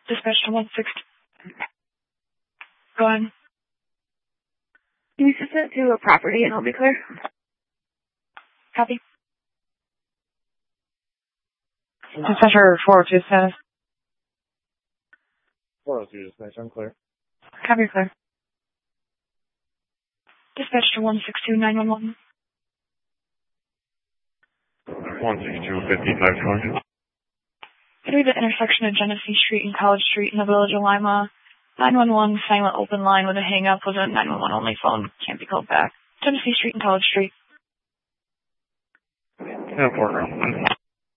Dispatch to 160. Go ahead. Can you switch it to a property and I'll be clear? Copy. Dispatcher 402 status. 402 dispatch, I'm clear. Copy, clear. Dispatch to 162 911. 162 5520. Through the intersection of Genesee Street and College Street in the village of Lima. 911 silent open line with a hang-up with a 911 only phone. Can't be called back. Genesee Street and College Street. Yeah, 4